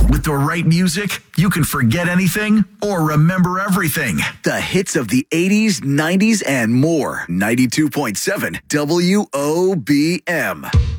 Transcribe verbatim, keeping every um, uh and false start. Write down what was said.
With the right music, you can forget anything or remember everything. The hits of the eighties, nineties, and more. ninety-two point seven W O B M.